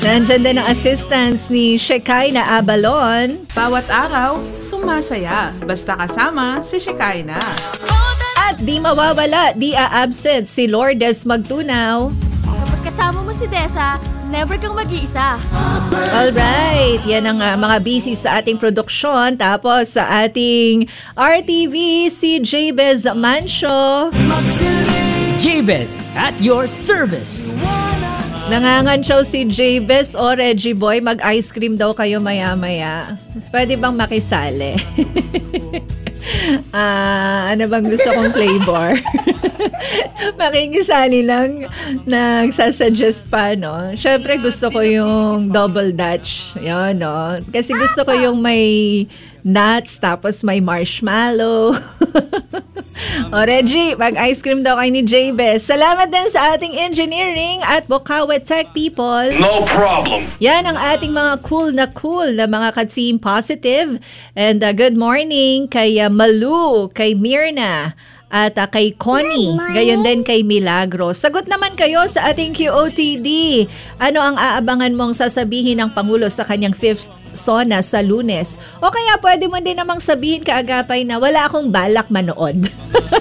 Nandyan din ang assistance ni Shekai na Abalon. Bawat araw, sumasaya. Basta kasama si Shekai na. At di mawawala, di a-absent si Lourdes Magtunaw. Kapag kasama mo si Desa, never kang mag-iisa. Alright, yan ang mga busy sa ating produksyon. Tapos sa ating RTV, si Jabez Mancio. Jabez at your service. Nangangansyaw si Jabez o Reggie Boy, mag-ice cream daw kayo maya-maya. Pwede bang makisali? Ano bang gusto kong flavor? Makikisali lang, nagsasuggest pa, no? Siyempre gusto ko yung double Dutch. Yun, no? Kasi gusto ko yung may nuts, tapos may marshmallow. O Reggie, mag-ice cream daw kay ni Jabez. Salamat din sa ating engineering at Bukawe Tech people. No problem. Yan ang ating mga cool na mga ka-team positive. And good morning kay Malu, kay Mirna, at kay Connie, gayon din kay Milagro. Sagot naman kayo sa ating QOTD. Ano ang aabangan mong sasabihin ng Pangulo sa kanyang 5th SONA sa Lunes? O kaya pwede mo din namang sabihin kaagapay na wala akong balak manood.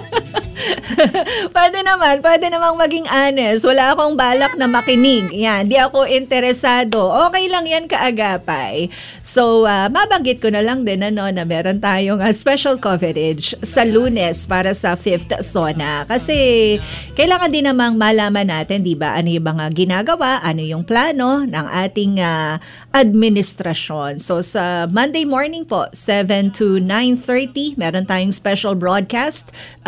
Pwede namang maging honest. Wala akong balak na makinig. Yan, di ako interesado. Okay lang yan kaagapay. So, mabanggit ko na lang din na meron tayong special coverage sa Lunes para sa 5th SONA. Kasi kailangan din namang malaman natin, di ba, ano yung mga ginagawa, ano yung plano ng ating administrasyon. So, sa Monday morning po, 7 to 9:30, meron tayong special broadcast,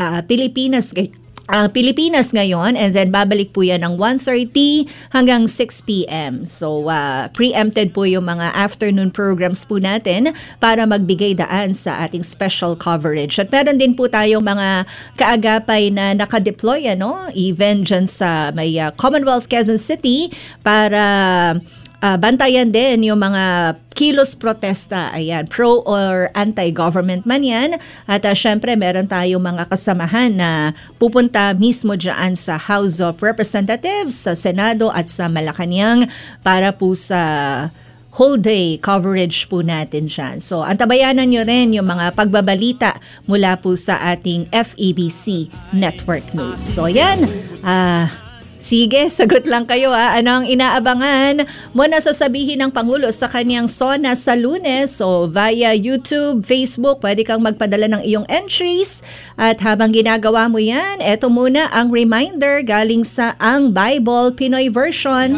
Pilipinas ngayon, and then babalik po yan ng 1:30 hanggang 6 p.m. So, preempted po yung mga afternoon programs po natin para magbigay daan sa ating special coverage. At meron din po tayong mga kaagapay na nakadeploy, even dyan sa may Commonwealth Quezon City para bantayan din yung mga kilos protesta, ayan, pro or anti-government man yan. At syempre, meron tayong mga kasamahan na pupunta mismo dyan sa House of Representatives, sa Senado at sa Malacanang para po sa whole day coverage po natin dyan. So, antabayanan nyo rin yung mga pagbabalita mula po sa ating FEBC Network News. So, yan, sige, sagot lang kayo ha. Ano ang inaabangan mo na sasabihin ng Pangulo sa kanyang SONA sa Lunes? So via YouTube, Facebook, pwede kang magpadala ng iyong entries. At habang ginagawa mo yan, eto muna ang reminder galing sa Ang Bible Pinoy Version.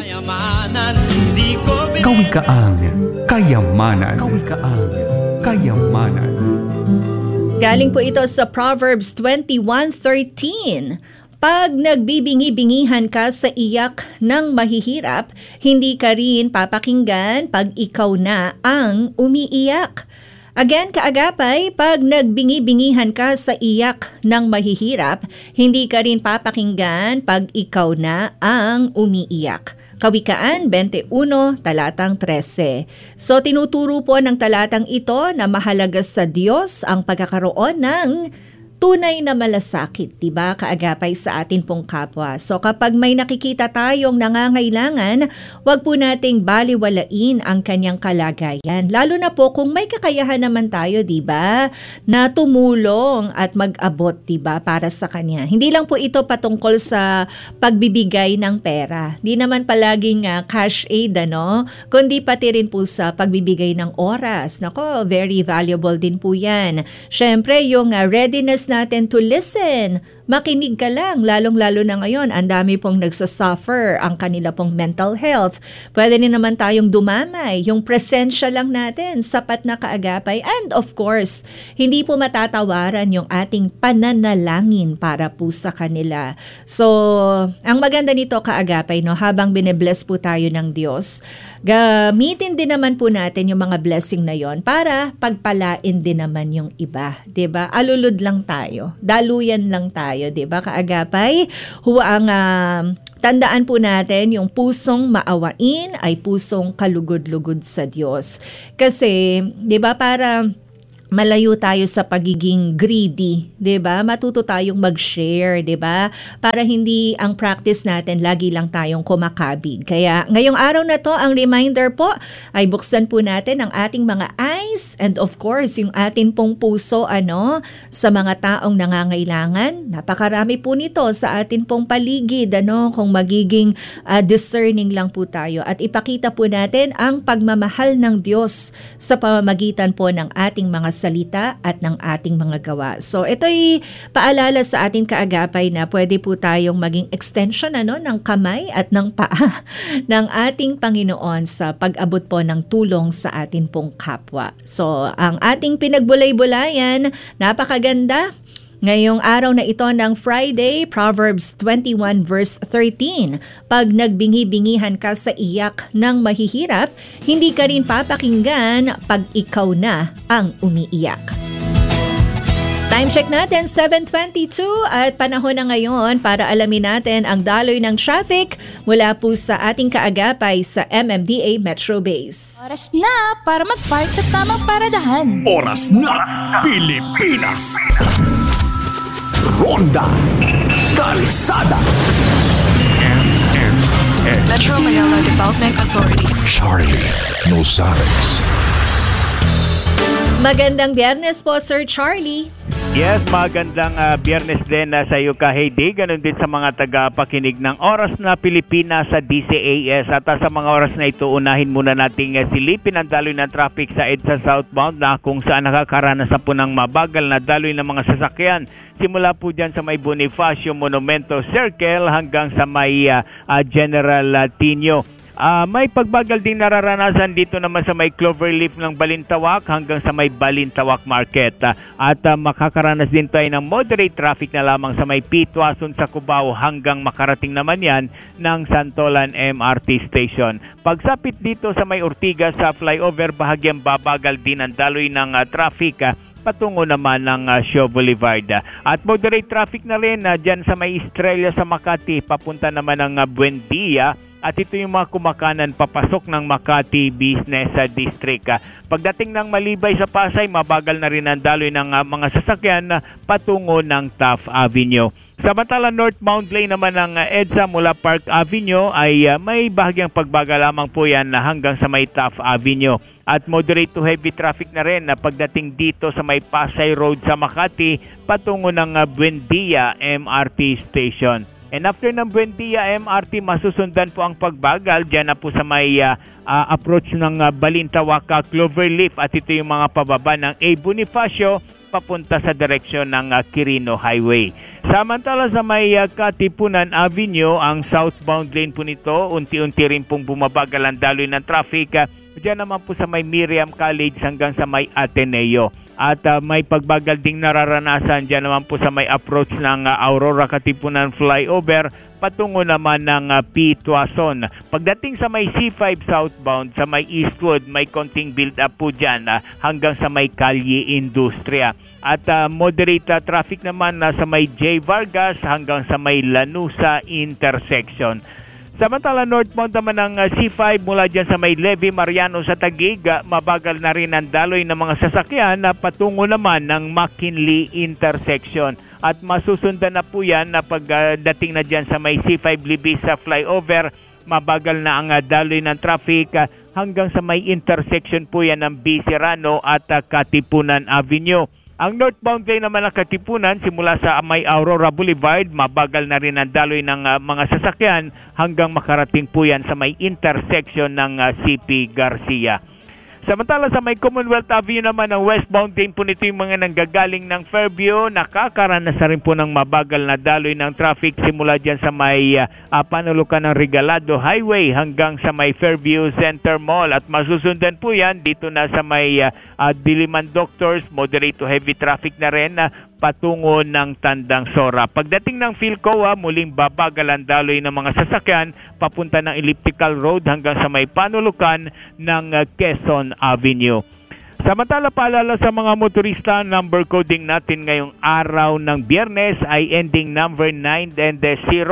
Kawikaan, kayamanan. Kawikaan, kayamanan. Galing po ito sa Proverbs 21:13. Pag nagbibingi-bingihan ka sa iyak ng mahihirap, hindi ka rin papakinggan pag ikaw na ang umiiyak. Again, kaagapay, pag nagbingi-bingihan ka sa iyak ng mahihirap, hindi ka rin papakinggan pag ikaw na ang umiiyak. Kawikaan 21, talatang 13. So tinuturo po ng talatang ito na mahalaga sa Diyos ang pagkakaroon ng tunay na malasakit, diba, kaagapay sa atin pong kapwa. So kapag may nakikita tayong nangangailangan, wag po nating baliwalain ang kanyang kalagayan. Lalo na po kung may kakayahan naman tayo, diba, na tumulong at mag-abot, diba, para sa kanya. Hindi lang po ito patungkol sa pagbibigay ng pera. Di naman palaging cash aid, kundi pati rin po sa pagbibigay ng oras. Nako, very valuable din po yan. Syempre, yung readiness natin to listen. Makinig ka lang, lalong-lalo na ngayon, ang dami pong nagsasuffer ang kanila pong mental health. Pwede din naman tayong dumamay, yung presensya lang natin, sapat na kaagapay. And of course, hindi po matatawaran yung ating pananalangin para po sa kanila. So, ang maganda nito kaagapay, habang bine-bless po tayo ng Diyos, gamitin din naman po natin yung mga blessing na yon para pagpalain din naman yung iba. 'Di ba? Alulod lang tayo. Daluyan lang tayo, 'di ba? Kaagapay, huwag tandaan po natin yung pusong maawain ay pusong kalugod-lugod sa Diyos. Kasi, 'di ba, para malayo tayo sa pagiging greedy, 'di ba? Matuto tayong mag-share, 'di ba? Para hindi ang practice natin lagi lang tayong kumakabig. Kaya ngayong araw na 'to, ang reminder po ay buksan po natin ang ating mga eyes and of course, yung atin pong puso sa mga taong nangangailangan. Napakarami po nito sa atin pong paligid, kung magiging discerning lang po tayo at ipakita po natin ang pagmamahal ng Diyos sa pamamagitan po ng ating mga salita at ng ating mga gawa. So ito'y paalala sa ating kaagapay na pwede po tayong maging extension ng kamay at ng paa ng ating Panginoon sa pag-abot po ng tulong sa atin pong kapwa. So ang ating pinagbulay-bulayan, napakaganda. Ngayong araw na ito ng Friday, Proverbs 21 verse 13, pag nagbingi-bingihan ka sa iyak ng mahihirap, hindi ka rin papakinggan pag ikaw na ang umiiyak. Time check natin, 7:22 at panahon na ngayon para alamin natin ang daloy ng traffic mula po sa ating kaagapay sa MMDA Metro Base. Oras na para mag-park sa tamang paradahan. Oras na, Pilipinas! Ronda Kalsada Metro Manila Development Authority. Charlie Nozares. Magandang Biyernes po, Sir Charlie. Yes, magandang Biyernes din sa iyo ka, Heidi. Ganun din sa mga tagapakinig ng Oras na Pilipinas sa DCAS. At sa mga oras na ito, unahin muna nating silipin ang daloy ng traffic sa EDSA southbound na kung saan nakakaranas na po ng mabagal na daloy ng mga sasakyan. Simula po dyan sa may Bonifacio Monumento Circle hanggang sa may General Tino. May pagbagal din nararanasan dito naman sa may Cloverleaf ng Balintawak hanggang sa may Balintawak Market. At makakaranas din tayo ng moderate traffic na lamang sa may Pitwason sa Cubao hanggang makarating naman yan ng Santolan MRT Station. Pagsapit dito sa may Ortigas sa flyover, bahagyang babagal din ang daloy ng traffic patungo naman ng Shaw Boulevard. At moderate traffic na rin dyan sa may Estrella sa Makati, papunta naman ng Buendia. At ito yung mga kumakanan papasok ng Makati Business District. Pagdating ng Malibay sa Pasay, mabagal na rin ang daloy ng mga sasakyan patungo ng Taft Avenue. Samantala, northbound lane naman ng EDSA mula Park Avenue ay may bahagyang pagbagal lamang po yan hanggang sa may Taft Avenue. At moderate to heavy traffic na rin na pagdating dito sa may Pasay Road sa Makati patungo ng Buendia MRT Station. And after ng Buendia MRT, masusundan po ang pagbagal dyan na po sa may approach ng Balintawak Cloverleaf at ito yung mga pababa ng A. Bonifacio papunta sa direksyon ng Quirino Highway. Samantala sa may Katipunan Avenue, ang southbound lane po nito, unti-unti rin pong bumabagal ang daloy ng traffic. Diyan naman po sa may Miriam College hanggang sa may Ateneo. At may pagbagal ding nararanasan dyan naman po sa may approach ng Aurora Katipunan Flyover patungo naman ng Pitwason. Pagdating sa may C5 southbound sa may Eastwood, may konting build up po dyan hanggang sa may Kalye Industria. At moderate traffic naman sa may J. Vargas hanggang sa may Lanusa intersection. Samantala, northbound naman ng C5 mula dyan sa may Levy Mariano sa Taguig, mabagal na rin ang daloy ng mga sasakyan na patungo naman ng McKinley intersection. At masusundan na po yan na pagdating na dyan sa may C5 Libis sa flyover, mabagal na ang daloy ng traffic hanggang sa may intersection po yan ng B. Serrano at Katipunan Avenue. Ang northbound lane naman ng Katipunan simula sa may Aurora Boulevard, mabagal na rin ang daloy ng mga sasakyan hanggang makarating po yan sa may intersection ng CP Garcia. Samantala sa may Commonwealth Avenue naman ang westbound lane po nito yung mga nanggagaling ng Fairview, nakakaranas na rin po ng mabagal na daloy ng traffic simula dyan sa may panulukan ng Regalado Highway hanggang sa may Fairview Center Mall. At masusundan po yan dito na sa may Diliman Doctors, moderate to heavy traffic na rin patungo ng Tandang Sora. Pagdating ng Philcoa, muling babagal ang daloy ng mga sasakyan papunta ng Elliptical Road hanggang sa may panulukan ng Quezon Avenue. Samantala, paalala sa mga motorista, number coding natin ngayong araw ng Biyernes ay ending number 9 and 0.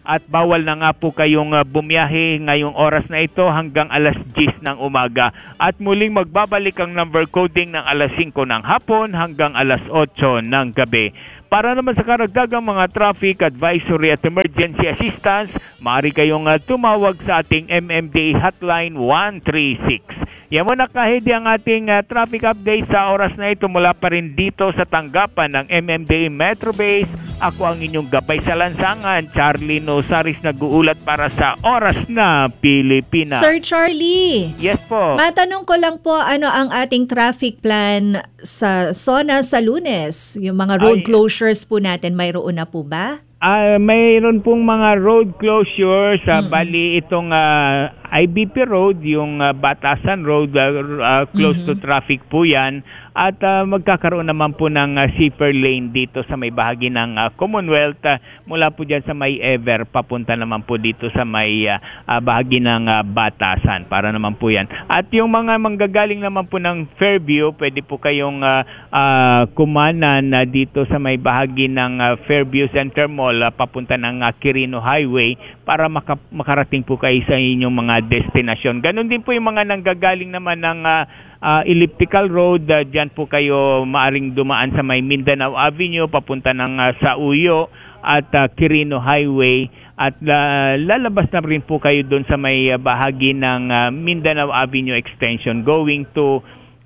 at bawal na nga po kayong bumiyahe ngayong oras na ito hanggang alas 10 ng umaga. At muling magbabalik ang number coding ng alas 5 ng hapon hanggang alas 8 ng gabi. Para naman sa karagdagang mga traffic advisory at emergency assistance, maaari kayong tumawag sa ating MMDA hotline 136. Yan muna kahit ang ating traffic update sa oras na ito mula pa rin dito sa tanggapan ng MMDA Metro Base. Ako ang inyong gabay sa lansangan, Charlie Nosaris, nag-uulat para sa Oras na Pilipinas. Sir Charlie. Yes po. Matanong ko lang po, ano ang ating traffic plan sa SONA sa Lunes? Yung mga road closures po natin, mayroon na po ba? Mayroon pong mga road closures. Bali itong IBP Road, yung Batasan Road, close to traffic po yan. At magkakaroon naman po ng zipper lane dito sa may bahagi ng Commonwealth. Mula po dyan sa may Ever, papunta naman po dito sa may bahagi ng Batasan. Para naman po yan. At yung mga manggagaling naman po ng Fairview, pwede po kayong kumanan dito sa may bahagi ng Fairview Center Mall, papunta ng Quirino Highway para makarating po kayo sa inyong mga destinasyon. Ganon din po yung mga nanggagaling naman ng Elliptical Road. Diyan po kayo maaring dumaan sa may Mindanao Avenue papunta ng sa Uyo at Quirino Highway. At lalabas na rin po kayo doon sa may bahagi ng Mindanao Avenue Extension going to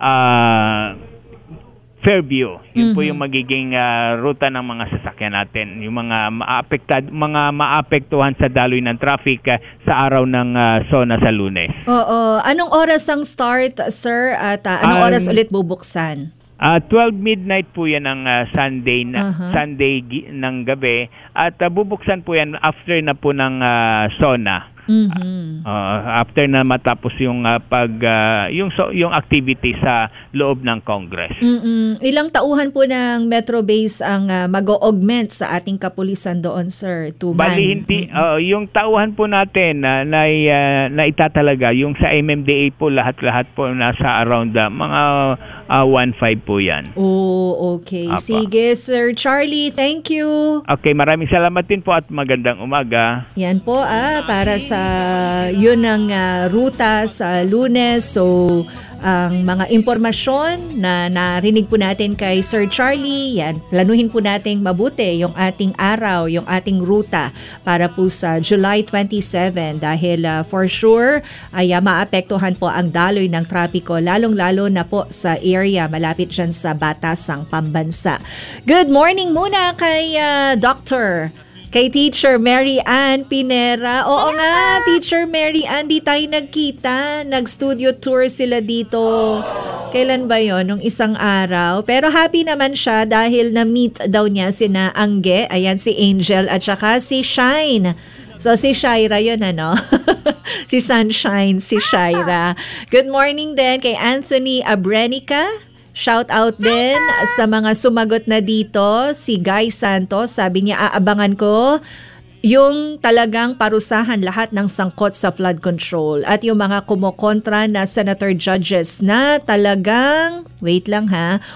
Fairview. Yun po yung magiging ruta ng mga sasakyan natin. Yung mga maapektuhan sa daloy ng traffic sa araw ng SONA sa Lunes. Oo. Anong oras ang start, sir? At anong oras ulit bubuksan? 12 midnight po yan ng Sunday ng gabi. At bubuksan po yan after na po ng SONA. After na matapos yung yung activity sa loob ng Congress. Ilang tauhan po ng Metro Base ang mag-augment sa ating kapulisan doon, sir? 2 man. Bali hindi yung tauhan po natin na itatalaga yung sa MMDA po lahat po nasa around mga 1.5 po yan. Oh, okay. Apa. Sige, Sir Charlie, thank you. Okay, maraming salamat din po at magandang umaga. Yan po para sa yun ang ruta sa Lunes. So, ang mga impormasyon na narinig po natin kay Sir Charlie, yan, planuhin po nating mabuti yung ating araw, yung ating ruta para po sa July 27 dahil for sure ay maapektuhan po ang daloy ng trapiko, lalong-lalo na po sa area malapit dyan sa Batasang Pambansa. Good morning muna kay Dr. Kay Teacher Mary Ann Pinera. Oo nga, Teacher Mary Ann, di tayo nagkita. Nag-studio tour sila dito. Kailan ba yon? Nung isang araw. Pero happy naman siya dahil na-meet daw niya sina Angge, ayan si Angel, at saka si Shine. So si Shaira yun, ano? Si Sunshine, si Shaira. Good morning din kay Anthony Abrenica. Shout out din sa mga sumagot na dito. Si Guy Santos, sabi niya, aabangan ko yung talagang parusahan lahat ng sangkot sa flood control at yung mga kumokontra na senator judges na talagang, wait lang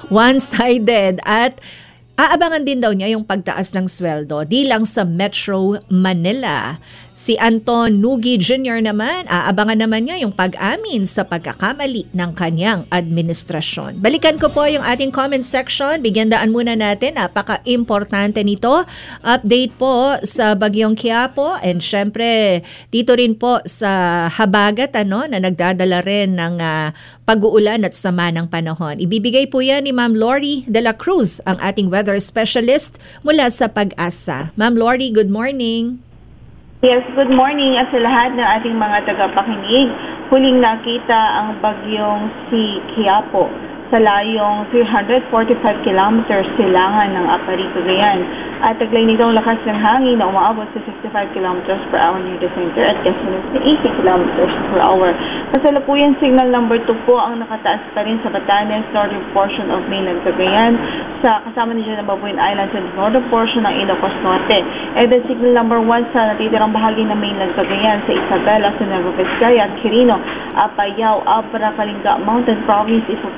one-sided at aabangan din daw niya yung pagtaas ng sweldo di lang sa Metro Manila. Si Anton Nugi Jr. naman, aabangan naman niya yung pag-amin sa pagkakamali ng kanyang administrasyon. Balikan ko po yung ating comment section. Bigyan daan muna natin. Napaka-importante nito. Update po sa Bagyong Quiapo and syempre dito rin po sa Habagat na nagdadala rin ng pag-uulan at sama ng panahon. Ibibigay po yan ni Ma'am Lori de la Cruz, ang ating weather specialist mula sa Pag-asa. Ma'am Lori, good morning. Yes, good morning sa lahat ng ating mga tagapakinig. Huling nakita ang bagyong si Quiapo sa layong 345 kilometers silangan ng Aparicio, Cagayan. At taglay nitong lakas ng hangin na umaabot sa 65 kilometers per hour near the center at gusting sa 80 kilometers per hour. Kasalukuyan signal number 2 po ang nakataas pa rin sa Batanes, northern portion of mainland Cagayan, sa kasama ni Dyan Babuyan Islands and northern portion ng Ilocos Norte. And then signal number 1 sa natitirang bahagi ng mainland Cagayan sa Isabela, sa Nueva Vizcaya at Quirino, Apayao, Abra, Kalinga, Mountain Province, Ifugao,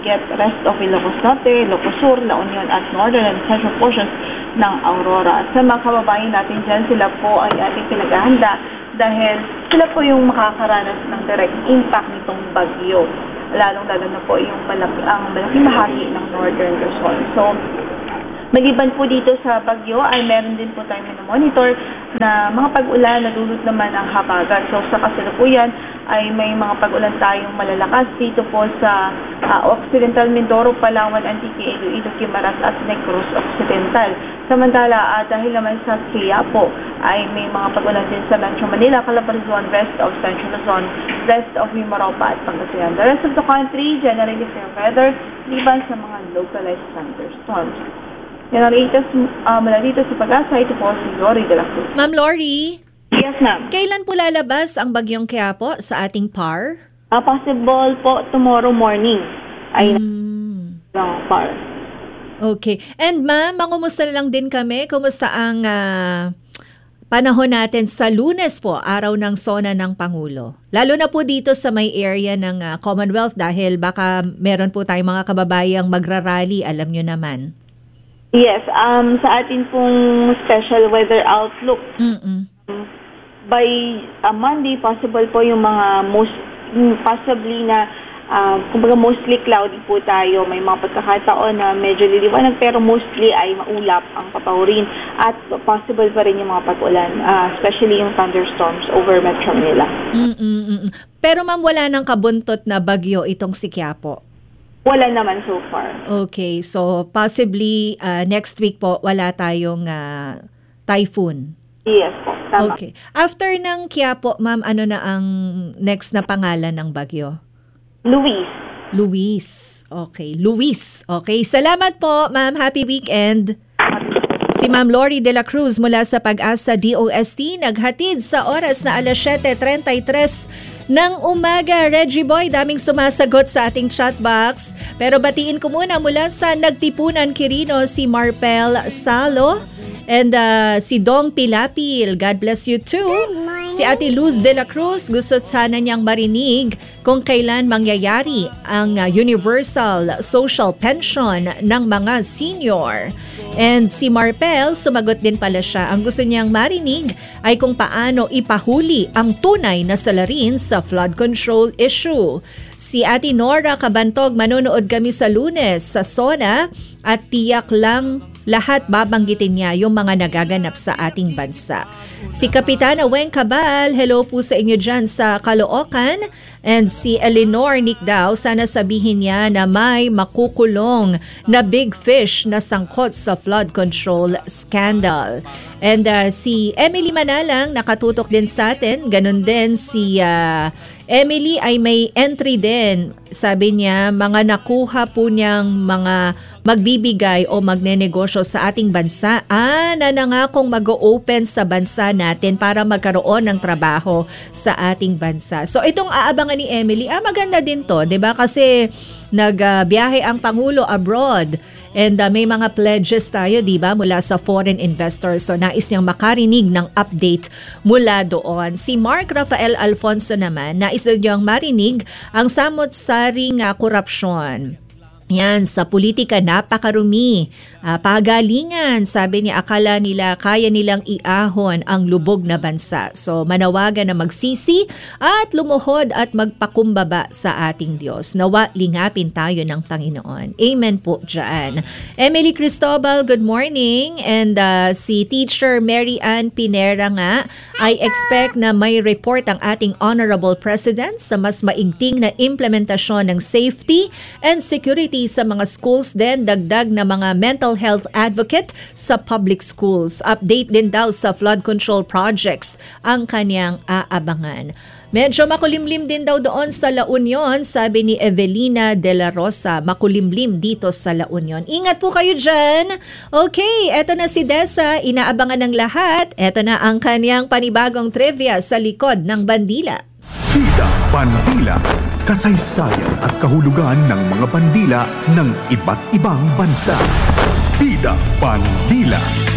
target rest of Ilocos Norte, Ilocos Sur, La Union at northern and central portions ng Aurora. Sa mga kababayan natin dyan, sila po ay ating pinaghahanda dahil sila po yung makakaranas ng direct impact nitong bagyo. Lalong-lalo na po yung malaking bahagi ng northern Luzon. So, maliban po dito sa bagyo ay meron din po tayong monitor na mga pag-ulan na dulot naman ang habagat. So sa kasalukuyan ay may mga pag-ulan tayong malalakas dito po sa Occidental Mindoro, Palawan, Antique, Iloilo, Guimaras at Negros Occidental. Samantala dahil naman sa Quiapo ay may mga pag-ulan din sa Metro Manila, Calabar Zone, West of Central Luzon, West of Mimaropa at Pangasinan. The rest of the country, generally fair weather, liban sa mga localized thunderstorms. Yan ang latest mula dito sa Pag-asa. Ito po si Lori de la Cruz. Ma'am Lori? Yes, ma'am. Kailan po lalabas ang bagyong Quiapo sa ating PAR? Possible po tomorrow morning. Ay PAR. Okay. And ma'am, mangumusta na lang din kami. Kumusta ang panahon natin sa Lunes po, araw ng SONA ng Pangulo? Lalo na po dito sa may area ng Commonwealth dahil baka meron po tayong mga kababayang magrarally, alam nyo naman. Yes, sa atin pong special weather outlook, by Monday, possible po yung mga possibly na, kumbaga mostly cloudy po tayo. May mga pagkakataon na medyo liliwanag pero mostly ay maulap ang papahurin at possible pa rin yung mga pag-ulan, especially yung thunderstorms over Metro Manila. Pero ma'am, wala nang kabuntot na bagyo itong si Quiapo? Wala naman so far. Okay, so possibly next week po wala tayong typhoon. Yes po, tama. Okay. After ng Quiapo, ma'am, ano na ang next na pangalan ng bagyo? Luis. Okay, Luis. Okay, salamat po, ma'am. Happy weekend. Si Ma'am Lori de la Cruz mula sa Pag-asa DOST naghatid sa oras na alas 7:33 ng umaga. Reggie Boy, daming sumasagot sa ating chat box. Pero batiin ko muna mula sa Nagtipunan Quirino si Marpel Salo and si Dong Pilapil. God bless you too. Si Ate Luz de la Cruz, gusto sana niyang marinig kung kailan mangyayari ang universal social pension ng mga senior. And si Marpel, sumagot din pala siya. Ang gusto niyang marinig ay kung paano ipahuli ang tunay na salarin sa flood control issue. Si Ate Nora Kabantog, manonood kami sa Lunes sa SONA at tiyak lang lahat babanggitin niya yung mga nagaganap sa ating bansa. Si Kapitana Weng Cabal, hello po sa inyo dyan sa Caloocan. And si Eleanor Nicdao, sana sabihin niya na may makukulong na big fish na sangkot sa flood control scandal. And si Emily Manalang, nakatutok din sa atin. Ganun din si Emily ay may entry din. Sabi niya, mga nakuha po niyang mga magbibigay o magnenegosyo sa ating bansa. Nanangakong mag-o-open sa bansa natin para magkaroon ng trabaho sa ating bansa. So itong aabangan ni Emily, maganda din to, 'di ba? Kasi nagbiyahe ang Pangulo abroad. And may mga pledges tayo, di ba, mula sa foreign investors. So nais niyang makarinig ng update mula doon. Si Mark Rafael Alfonso naman, nais niyang marinig ang samot-saring korupsyon. Yan, sa politika napakarumi. Pagalingan, sabi niya, akala nila kaya nilang iahon ang lubog na bansa. So manawagan na magsisi at lumuhod at magpakumbaba sa ating Diyos. Nawa lingapin tayo ng Panginoon. Amen po dyan. Emily Cristobal, good morning. And si Teacher Mary Ann Pinera nga, I expect na may report ang ating Honorable President sa mas maigting na implementasyon ng safety and security sa mga schools din, dagdag na mga mental health advocate sa public schools. Update din daw sa flood control projects ang kanyang aabangan. Medyo makulimlim din daw doon sa La Union, sabi ni Evelina de la Rosa. Makulimlim dito sa La Union. Ingat po kayo dyan. Okay, eto na si Desa. Inaabangan ng lahat. Eto na ang kanyang panibagong trivia sa likod ng bandila. Bida Bandila. Kasaysayan at kahulugan ng mga bandila ng iba't ibang bansa. Bida Bandila.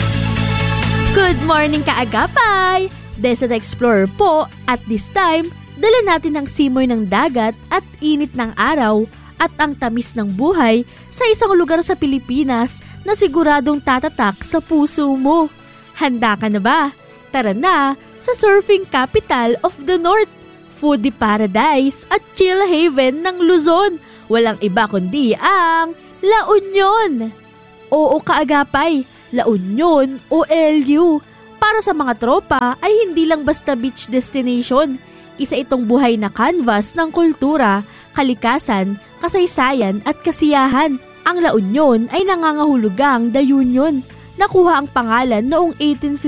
Good morning kaagapay! Desa the Explorer po, at this time, dala natin ang simoy ng dagat at init ng araw at ang tamis ng buhay sa isang lugar sa Pilipinas na siguradong tatatak sa puso mo. Handa ka na ba? Tara na sa surfing capital of the North, foodie paradise at chill haven ng Luzon. Walang iba kundi ang La Union. Oo kaagapay, La Union o LU. Para sa mga tropa ay hindi lang basta beach destination. Isa itong buhay na canvas ng kultura, kalikasan, kasaysayan at kasiyahan. Ang La Union ay nangangahulugang The Union. Nakuha ang pangalan noong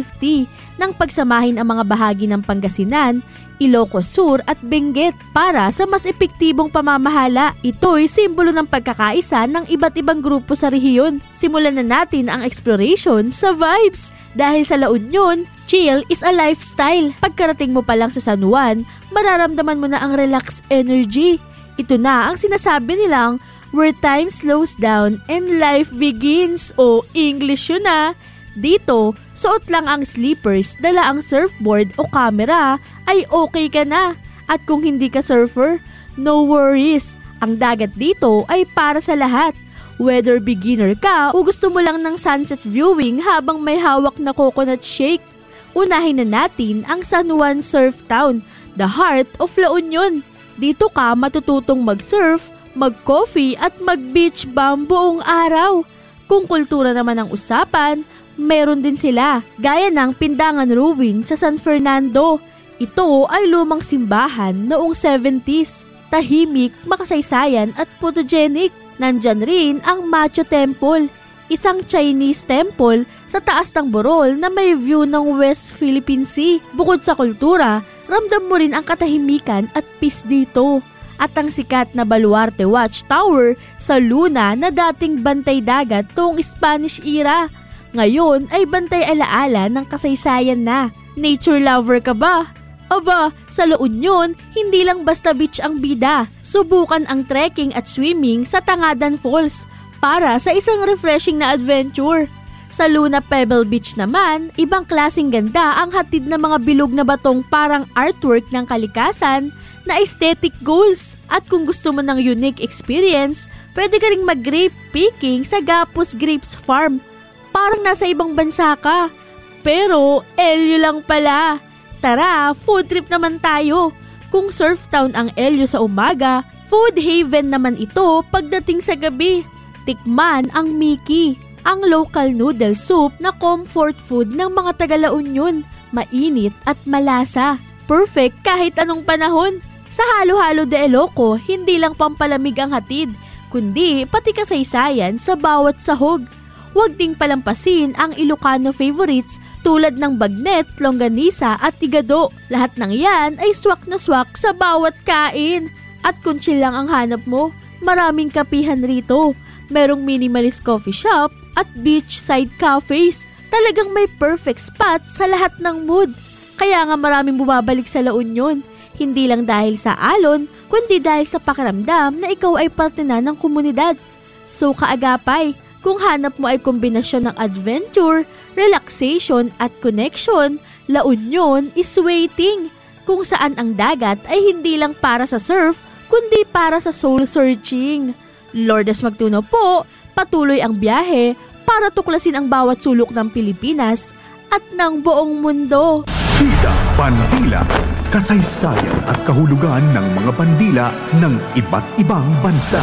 1850 nang pagsamahin ang mga bahagi ng Pangasinan, Ilocos Sur at Benguet para sa mas epektibong pamamahala. Ito'y simbolo ng pagkakaisa ng iba't ibang grupo sa rehiyon. Simulan na natin ang exploration sa vibes. Dahil sa La Union, chill is a lifestyle. Pagkarating mo pa lang sa San Juan, mararamdaman mo na ang relaxed energy. Ito na ang sinasabi nilang where time slows down and life begins. O English yun na. Dito, suot lang ang slippers, dala ang surfboard o camera, ay okay ka na. At kung hindi ka surfer, no worries. Ang dagat dito ay para sa lahat. Whether beginner ka o gusto mo lang ng sunset viewing habang may hawak na coconut shake. Unahin na natin ang San Juan Surf Town, the heart of La Union. Dito ka matututong mag-surf, mag-coffee at mag-beach bum buong araw. Kung kultura naman ang usapan, meron din sila, gaya ng Pindangan Ruin sa San Fernando. Ito ay lumang simbahan noong 70s, tahimik, makasaysayan at photogenic. Nandyan rin ang Machu Temple, isang Chinese temple sa taas ng burol na may view ng West Philippine Sea. Bukod sa kultura, ramdam mo rin ang katahimikan at peace dito. At ang sikat na Baluarte Watchtower sa Luna na dating bantay dagat noong Spanish era. Ngayon ay bantay alaala ng kasaysayan na. Nature lover ka ba? Aba, sa La Union, hindi lang basta beach ang bida. Subukan ang trekking at swimming sa Tangadan Falls para sa isang refreshing na adventure. Sa Luna Pebble Beach naman, ibang klaseng ganda ang hatid ng mga bilog na batong parang artwork ng kalikasan na aesthetic goals. At kung gusto mo ng unique experience, pwede ka ring mag-grape picking sa Gapus Grapes Farm. Parang nasa ibang bansa ka. Pero, LU lang pala. Tara, food trip naman tayo. Kung surf town ang LU sa umaga, food haven naman ito pagdating sa gabi. Tikman ang Mickey, ang local noodle soup na comfort food ng mga taga La Union. Mainit at malasa. Perfect kahit anong panahon. Sa Halo-Halo de Iloco, hindi lang pampalamig ang hatid, kundi pati kasaysayan sa bawat sahog. Huwag ding palampasin ang Ilocano favorites tulad ng bagnet, longganisa at igado. Lahat ng yan ay swak na swak sa bawat kain. At kung chill lang ang hanap mo, maraming kapihan rito. Merong minimalist coffee shop at beachside cafes. Talagang may perfect spot sa lahat ng mood. Kaya nga maraming bumabalik sa La Union. Hindi lang dahil sa alon, kundi dahil sa pakiramdam na ikaw ay parte na ng komunidad. So kaagapay, kung hanap mo ay kombinasyon ng adventure, relaxation at connection, La Union is waiting. Kung saan ang dagat ay hindi lang para sa surf, kundi para sa soul searching. Lourdes Magtuno po, patuloy ang biyahe para tuklasin ang bawat sulok ng Pilipinas at ng buong mundo. Bida Bandila, kasaysayan at kahulugan ng mga bandila ng iba't ibang bansa.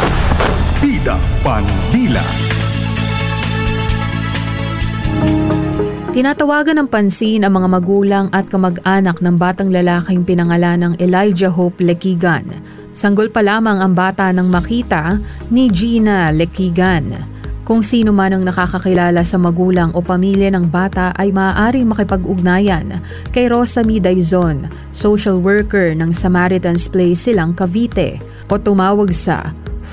Bida Bandila. Tinatawagan ng pansin ang mga magulang at kamag-anak ng batang lalaking pinangalan ng Elijah Hope Lequigan. Sanggol pa lamang ang bata nang makita ni Gina Lequigan. Kung sino man ang nakakakilala sa magulang o pamilya ng bata ay maaaring makipag-ugnayan kay Rosa Midaizon, social worker ng Samaritan's Place Silang, Cavite, o tumawag sa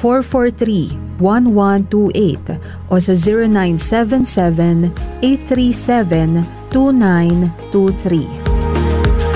443-1128 o sa 0977-837-2923.